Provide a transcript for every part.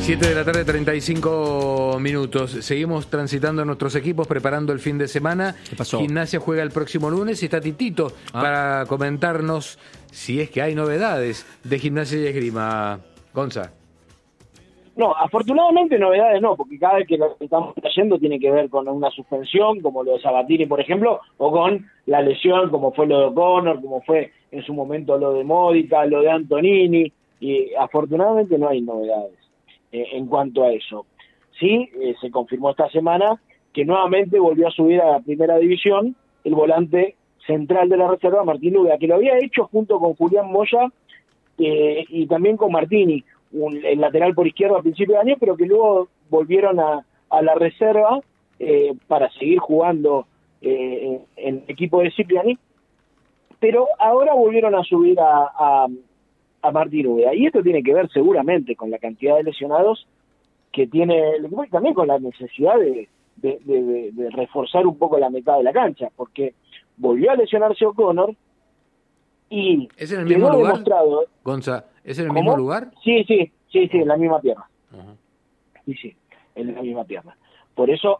7 de la tarde, 35 minutos. Seguimos transitando nuestros equipos, preparando el fin de semana. ¿Qué pasó? Gimnasia juega el próximo lunes y está Titito para comentarnos si es que hay novedades de Gimnasia y Esgrima. Gonza. No, afortunadamente novedades no, porque cada vez que lo estamos trayendo tiene que ver con una suspensión, como lo de Sabatini, por ejemplo, o con la lesión, como fue lo de O'Connor, como fue en su momento lo de Modica, lo de Antonini, y afortunadamente no hay novedades en cuanto a eso. Sí, se confirmó esta semana que nuevamente volvió a subir a la primera división el volante central de la reserva, Martín Lubea, que lo había hecho junto con Julián Moya y también con Martini, el lateral por izquierda a principio de año, pero que luego volvieron a la reserva para seguir jugando en el equipo de Cipriani, pero ahora volvieron a subir a Martín Lubea, y esto tiene que ver seguramente con la cantidad de lesionados que tiene el equipo y también con la necesidad de reforzar un poco la mitad de la cancha, porque volvió a lesionarse O'Connor y ¿Es en el mismo lugar, demostrado, Gonza? ¿Es en el ¿cómo? mismo lugar? Sí, en la misma pierna. Uh-huh. Sí, en la misma pierna. Por eso,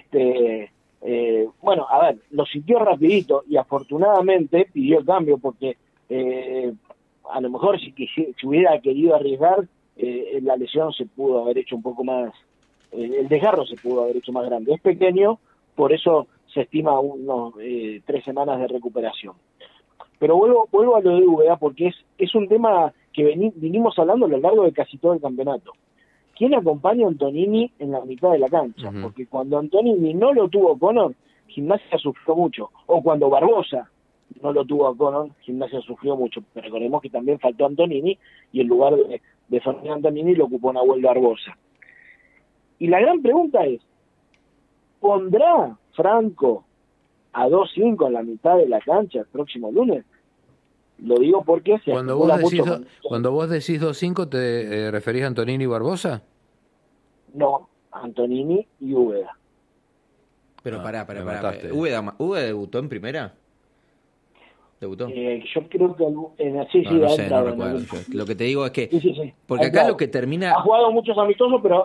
bueno, a ver, lo sintió rapidito y afortunadamente pidió el cambio porque a lo mejor si hubiera querido arriesgar, la lesión se pudo haber hecho un poco más, el desgarro se pudo haber hecho más grande. Es pequeño, por eso se estima unos 3 semanas de recuperación. Pero vuelvo a lo de VA porque es un tema que vinimos hablando a lo largo de casi todo el campeonato. ¿Quién acompaña a Antonini en la mitad de la cancha? Uh-huh. Porque cuando Antonini no lo tuvo O'Connor, Gimnasia sufrió mucho. O cuando Barbosa no lo tuvo O'Connor, Gimnasia sufrió mucho. Pero recordemos que también faltó Antonini y en lugar de Fernando Antonini lo ocupó Nahuel Barbosa. Y la gran pregunta es, ¿pondrá Franco a 2-5 en la mitad de la cancha el próximo lunes? Lo digo porque se Cuando vos decís 2-5, ¿te referís a Antonini y Barbosa? No, Antonini y Úbeda. Pero pará. mataste. ¿Úbeda debutó en primera? ¿Debutó? Yo creo que sí, No ha sé, entrado no en recuerdo. algún- Lo que te digo es que... Sí. Porque Ha acá entrado. lo que termina... Ha jugado muchos amistosos, pero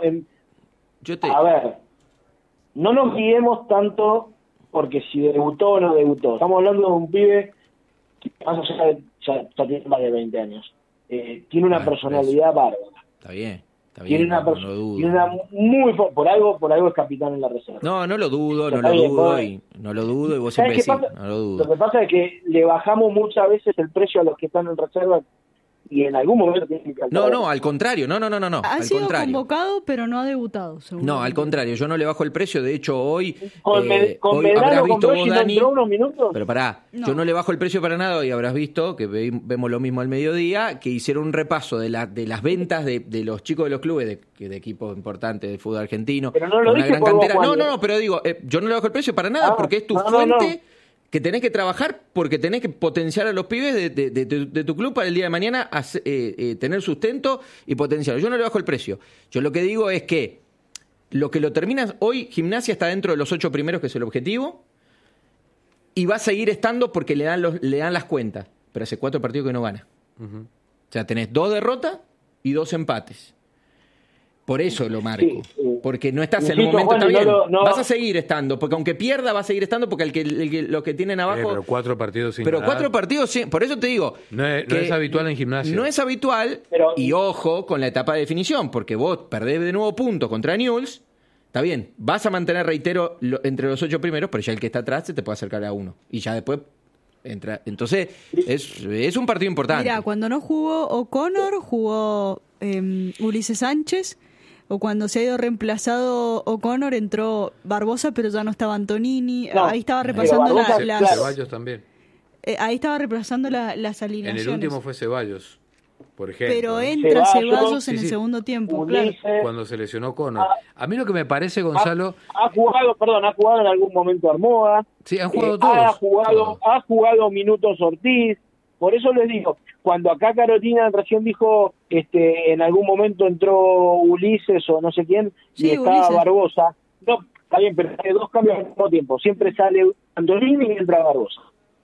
a ver, no nos guiemos tanto porque si debutó o no debutó. Estamos hablando de un pibe que más allá ya tiene más de 20 años. Tiene una personalidad bárbara. Está bien, Tiene una no lo dudo. tiene una muy por algo es capitán en la reserva. No lo dudo, Está bien, no lo dudo, y vos ¿sabes siempre qué decís, pasa? no lo dudo. Lo que pasa es que le bajamos muchas veces el precio a los que están en reserva y en algún momento tienen que No, al contrario, no. Ha Al sido contrario. convocado, pero no ha debutado, según No, al contrario, yo no le bajo el precio. De hecho, hoy, con hoy Medrano, habrás con visto Broggi vos, no Dani. entró unos minutos. Pero pará, No. yo no le bajo el precio para nada y habrás visto que vemos lo mismo al mediodía, que hicieron un repaso de las ventas de los chicos de los clubes de equipos importantes del fútbol argentino. Pero no lo con una dije gran por vos, cantera. Juan. No, pero digo, yo no le bajo el precio para nada porque es tu fuente. Que tenés que trabajar porque tenés que potenciar a los pibes de tu club para el día de mañana tener sustento y potenciar. Yo no le bajo el precio. Yo lo que digo es que lo que lo terminas hoy, Gimnasia está dentro de los 8 primeros, que es el objetivo, y va a seguir estando porque le dan las cuentas. Pero hace 4 partidos que no gana. Uh-huh. O sea, tenés 2 derrotas y 2 empates. Por eso lo marco. Sí, porque no estás en insisto, un momento, Juan, está bien. no- Vas a seguir estando, porque aunque pierda, va a seguir estando, porque los que tienen abajo... Pero 4 partidos sin Pero ganar. 4 partidos, sí, por eso te digo... No es que habitual en Gimnasia. No es habitual, Pero- y ojo con la etapa de definición, porque vos perdés de nuevo puntos contra Newell's, está bien, vas a mantener, reitero, entre los 8 primeros, pero ya el que está atrás se te puede acercar a 1. Y ya después entra. Entonces, es un partido importante. Mira, cuando no jugó O'Connor, jugó Ulises Sánchez, o cuando se ha ido reemplazado O'Connor, entró Barbosa, pero ya no estaba Antonini. No, ahí estaba pero repasando Barbosa, las... claro. Ceballos también. Ahí estaba repasando las En alineaciones. el último fue Ceballos, por ejemplo. Pero ¿no? entra Ceballos en Sí, el sí. segundo tiempo, Ulises, claro. Cuando se lesionó Conor. A mí lo que me parece, Gonzalo... ha jugado en algún momento Armoa. Sí, han jugado todos. Todos. Ha jugado minutos Ortiz. Por eso les digo, cuando acá Carolina recién dijo, en algún momento entró Ulises o no sé quién, Sí, y estaba Ulises. Barbosa. No, está bien, pero hay 2 cambios al mismo tiempo. Siempre sale Antonini y entra Barbosa.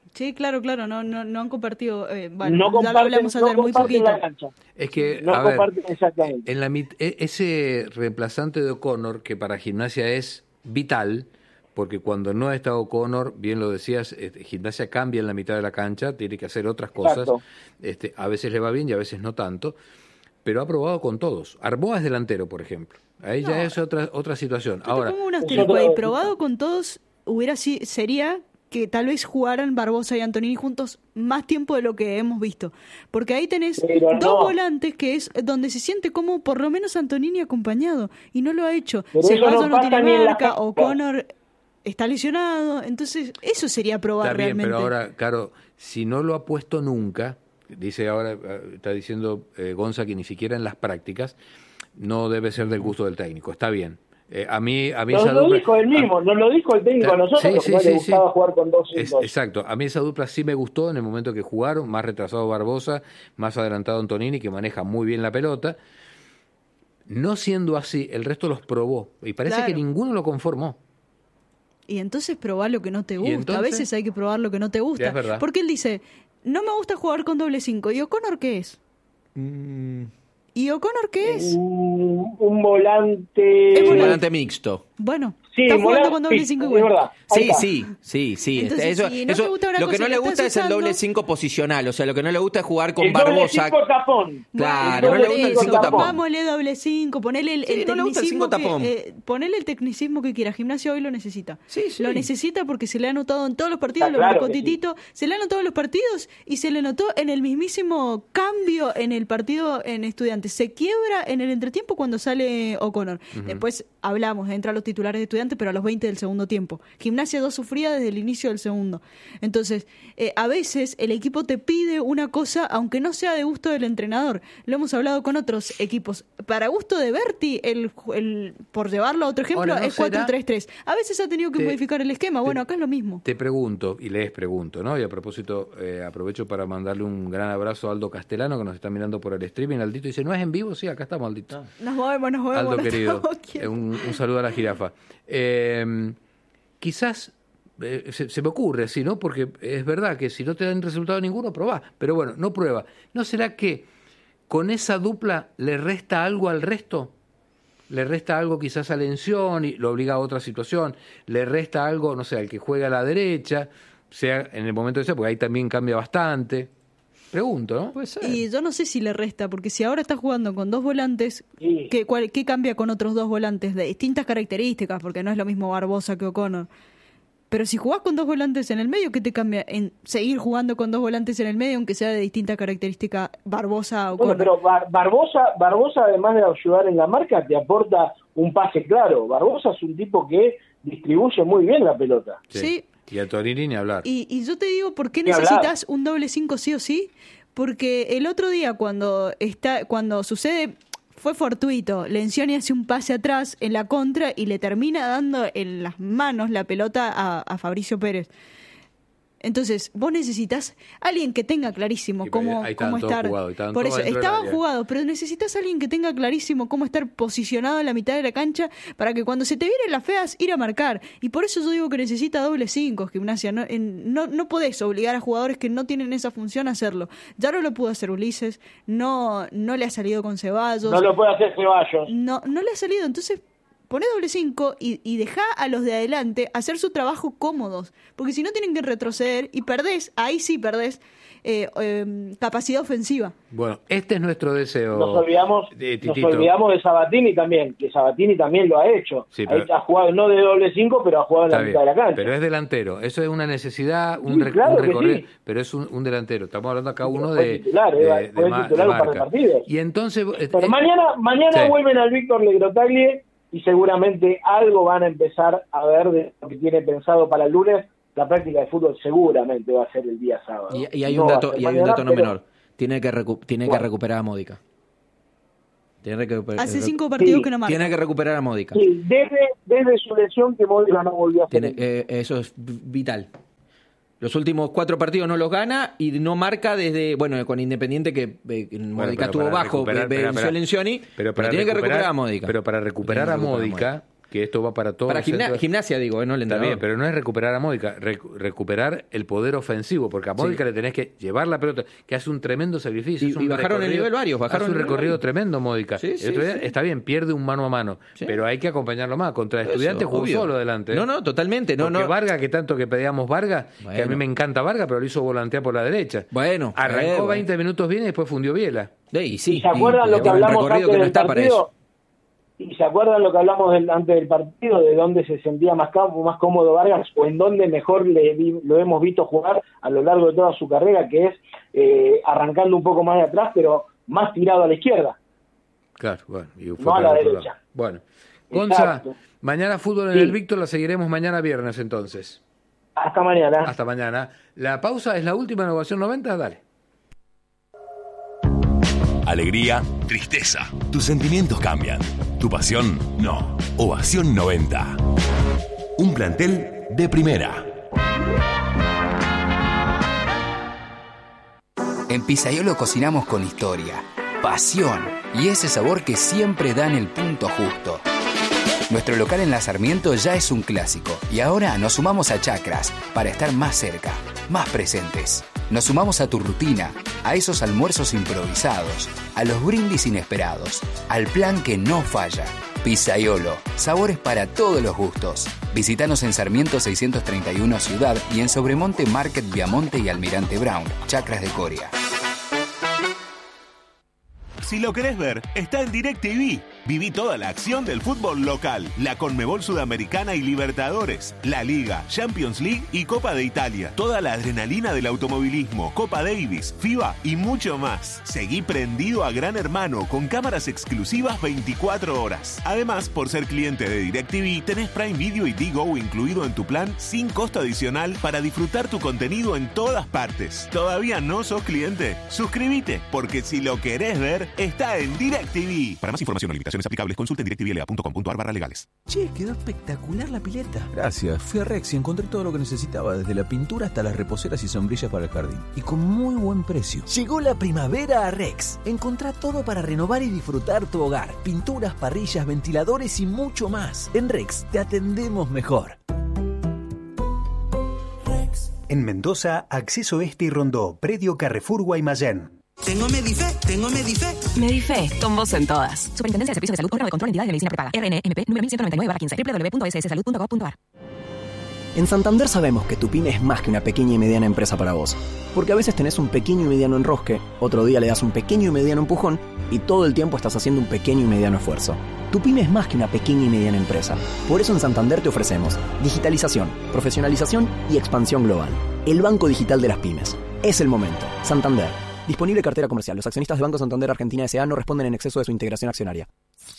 Sí, claro, no han compartido, No ya lo hablamos ayer, muy poquito. la cancha. Es que, No a ver, comparten exactamente. ese reemplazante de O'Connor, que para Gimnasia es vital, porque cuando no está O'Connor, bien lo decías, Gimnasia cambia en la mitad de la cancha, tiene que hacer otras cosas, a veces le va bien y a veces no tanto, pero ha probado con todos. Arboa es delantero, por ejemplo. Ahí ya es otra situación. Ahora, Como un asterisco ahí, probado con todos sería que tal vez jugaran Barbosa y Antonini juntos más tiempo de lo que hemos visto. Porque ahí tenés dos volantes que es donde se siente como por lo menos Antonini acompañado, y no lo ha hecho. Ceballos no tiene marca, O'Connor está lesionado, entonces eso sería probar está bien, realmente. pero ahora, claro, si no lo ha puesto nunca, dice ahora, está diciendo Gonza que ni siquiera en las prácticas, no debe ser del gusto del técnico, está bien. A mí esa lo dupla, dijo él mismo, no lo dijo el técnico a nosotros, que le gustaba jugar con 2 y 2. Exacto, a mí esa dupla sí me gustó en el momento que jugaron, más retrasado Barbosa, más adelantado Antonini, que maneja muy bien la pelota. No siendo así, el resto los probó, y parece que ninguno lo conformó. Y entonces probá lo que no te gusta. A veces hay que probar lo que no te gusta. Es verdad. Porque él dice, no me gusta jugar con doble 5. ¿Y O'Connor qué es? ¿Y O'Connor qué es? Un volante... Es un volante mixto. Bueno, sí, está jugando con doble 5 igual. Es verdad. Sí. Entonces, eso, si no te gusta una lo que cosa no le que gusta estás es el usando- doble 5 posicional. O sea, lo que no le gusta es jugar con El Barbosa. doble 5 tapón. Claro, no El le doble gusta el cinco 5 tapón. Pongámosle doble 5, ponele el Sí, no le gusta el tecnicismo cinco tapón. ponele el tecnicismo que quiera. Gimnasia hoy lo necesita. Sí. Lo necesita porque se le ha notado en todos los partidos, Está lo claro marcó que sí. Titito, se le ha notado en los partidos y se le notó en el mismísimo cambio en el partido en Estudiantes. Se quiebra en el entretiempo cuando sale O'Connor. Después hablamos, entran los titulares de Estudiantes, pero a los 20 del segundo tiempo. Gimnasia 2 sufría desde el inicio del segundo. Entonces, a veces el equipo te pide una cosa, aunque no sea de gusto del entrenador. Lo hemos hablado con otros equipos. Para gusto de Berti, por llevarlo a otro ejemplo, Ahora, ¿no es será? 4-3-3. A veces ha tenido que modificar el esquema. Bueno, acá es lo mismo. Te pregunto, y les pregunto, ¿no? Y a propósito, aprovecho para mandarle un gran abrazo a Aldo Castellano, que nos está mirando por el streaming. Aldito dice, ¿no es en vivo? Sí, acá estamos, Aldito. Nos movemos. Aldo nos querido, estamos quietos. un saludo a la jirafa. Quizás se me ocurre así, ¿no? Porque es verdad que si no te dan resultado ninguno, probá. Pero bueno, no prueba. ¿No será que con esa dupla le resta algo al resto? Le resta algo quizás a Lencioni y lo obliga a otra situación. Le resta algo, no sé, al que juega a la derecha, sea en el momento de ser, porque ahí también cambia bastante. Pregunto, ¿no? Puede ser. Y yo no sé si le resta, porque si ahora está jugando con dos volantes, Sí. ¿qué cambia con otros dos volantes de distintas características? Porque no es lo mismo Barbosa que O'Connor. Pero si jugás con dos volantes en el medio, ¿qué te cambia en seguir jugando con dos volantes en el medio, aunque sea de distinta característica Barbosa o Bueno, O'Connor? pero Barbosa, además de ayudar en la marca, te aporta un pase claro. Barbosa es un tipo que distribuye muy bien la pelota. Sí. Y a Torini ni hablar. Y yo te digo, ¿por qué Ni hablar. necesitas un doble 5 sí o sí? Porque el otro día cuando sucede, fue fortuito. Lencioni hace un pase atrás en la contra y le termina dando en las manos la pelota a Fabricio Pérez. Entonces, vos necesitas alguien que tenga clarísimo Sí, pero cómo ahí estaban todos estar. jugados, estaban Por todos eso, dentro del estaban área. jugados, pero necesitas alguien que tenga clarísimo cómo estar posicionado en la mitad de la cancha para que cuando se te vienen las feas, ir a marcar. Y por eso yo digo que necesita doble 5, Gimnasia. No podés obligar a jugadores que no tienen esa función a hacerlo. Ya no lo pudo hacer Ulises, no le ha salido con Ceballos. No lo puede hacer Ceballos. No le ha salido, entonces poné doble 5 y dejá a los de adelante hacer su trabajo cómodos, porque si no tienen que retroceder y perdés, ahí sí perdés capacidad ofensiva. Bueno, este es nuestro deseo. Nos olvidamos de Sabatini también, que Sabatini también lo ha hecho. Sí, Ahí pero- ha jugado no de doble 5, pero ha jugado en la Está mitad de bien, la cancha. pero es delantero. Eso es una necesidad, Sí, claro un que recorrido, sí. pero es un delantero. Estamos hablando acá Sí, uno fue de, titular, de fue ma- titular de un par de marca. partidos. Y entonces... Pero mañana sí. vuelven al Víctor Legrotaglie y seguramente algo van a empezar a ver de lo que tiene pensado para el lunes. La práctica de fútbol seguramente va a ser el día sábado. Y hay No un va a dato, ser y hay un mañana, dato no pero- menor. Tiene que ¿Cuál? recuperar a Módica. Hace 5 partidos Sí, que no marca. Tiene que recuperar a Módica. Sí, desde su lesión que Módica no volvió a hacer. Eso es vital. Los últimos 4 partidos no los gana y no marca desde, bueno, con Independiente que Módica pero estuvo para bajo, recuperar- venció espera. Lencioni, pero para tiene que recuperar a Módica. Pero para recuperar Tiene a que recuperar a Módica, que esto va para todos. Para gimnasia, digo, no el entrenador. Está bien, pero no es recuperar a Mójica, recuperar el poder ofensivo, porque a Mójica le tenés que llevar la pelota, que hace un tremendo sacrificio. Y bajaron el nivel varios. Hace un recorrido tremendo Mójica. Está bien, pierde un mano a mano, pero hay que acompañarlo más. Contra Estudiantes jugó solo adelante. No, totalmente. Porque Vargas, que tanto que pedíamos Vargas, que a mí me encanta Vargas, pero lo hizo volantear por la derecha. Arrancó 20 minutos bien y después fundió Biela. ¿Y se acuerdan lo que hablamos antes del partido? ¿Y se acuerdan lo que hablamos antes del partido, de dónde se sentía más cómodo Vargas, o en dónde mejor lo hemos visto jugar a lo largo de toda su carrera, que es arrancando un poco más de atrás, pero más tirado a la izquierda? Claro, bueno. Y fue no a la derecha. Lado. Bueno. Gonza, mañana fútbol en el Víctor, la seguiremos mañana viernes entonces. Hasta mañana. Hasta mañana. La pausa es la última en Ovación 90, dale. Alegría, tristeza. Tus sentimientos cambian. Tu pasión, no. Ovación 90. Un plantel de primera. En Pizzaiolo cocinamos con historia, pasión y ese sabor que siempre dan el punto justo. Nuestro local en La Sarmiento ya es un clásico y ahora nos sumamos a Chacras para estar más cerca, más presentes. Nos sumamos a tu rutina, a esos almuerzos improvisados, a los brindis inesperados, al plan que no falla. Pizzaiolo, sabores para todos los gustos. Visítanos en Sarmiento 631 Ciudad y en Sobremonte Market Viamonte y Almirante Brown, Chacras de Coria. Si lo querés ver, está en DirecTV. Viví toda la acción del fútbol local, la Conmebol Sudamericana y Libertadores, la Liga, Champions League y Copa de Italia. Toda la adrenalina del automovilismo, Copa Davis, FIBA y mucho más. Seguí prendido a Gran Hermano con cámaras exclusivas 24 horas. Además, por ser cliente de DirecTV, tenés Prime Video y Digo incluido en tu plan sin costo adicional para disfrutar tu contenido en todas partes. ¿Todavía no sos cliente? Suscríbete, porque si lo querés ver, está en DirecTV. Para más información o limitaciones aplicables, consulte en directvla.com.ar/legales. Che, quedó espectacular la pileta. Gracias. Fui a Rex y encontré todo lo que necesitaba, desde la pintura hasta las reposeras y sombrillas para el jardín. Y con muy buen precio. Llegó la primavera a Rex. Encontrá todo para renovar y disfrutar tu hogar. Pinturas, parrillas, ventiladores y mucho más. En Rex te atendemos mejor. Rex. En Mendoza, Acceso Este y Rondó, predio Carrefour Guaymallén. Tengo Medife. Medife, con vos en todas. Superintendencia de Servicios de Salud, órgano de control, entidad de medicina prepaga. RNMP, número 1199/15, www.sssalud.gov.ar. En Santander sabemos que tu pyme es más que una pequeña y mediana empresa para vos. Porque a veces tenés un pequeño y mediano enrosque, otro día le das un pequeño y mediano empujón, y todo el tiempo estás haciendo un pequeño y mediano esfuerzo. Tu pyme es más que una pequeña y mediana empresa. Por eso en Santander te ofrecemos digitalización, profesionalización y expansión global. El banco digital de las pymes. Es el momento. Santander. Disponible cartera comercial. Los accionistas de Banco Santander Argentina S.A. no responden en exceso de su integración accionaria.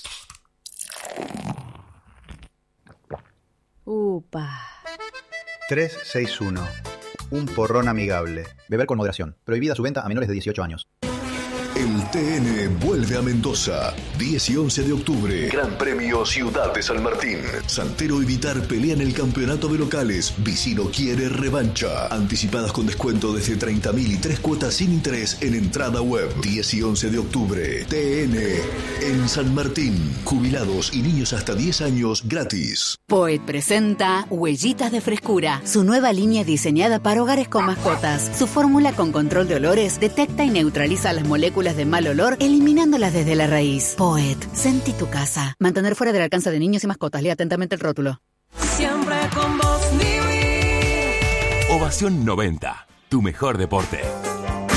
Upa. 361. Un porrón amigable. Beber con moderación. Prohibida su venta a menores de 18 años. El TN vuelve a Mendoza, 10 y 11 de octubre. Gran Premio Ciudad de San Martín. Santero y Vitar pelean el campeonato de locales. Vicino quiere revancha. Anticipadas con descuento desde 30.000 y 3 cuotas sin interés en entrada web. 10 y 11 de octubre. TN en San Martín. Jubilados y niños hasta 10 años gratis. Poet presenta Huellitas de Frescura, su nueva línea diseñada para hogares con mascotas. Su fórmula con control de olores detecta y neutraliza las moléculas de mal olor, eliminándolas desde la raíz. Poet, sentí tu casa. Mantener fuera del alcance de niños y mascotas. Lea atentamente el rótulo. Siempre con vos, Ovación 90, tu mejor deporte.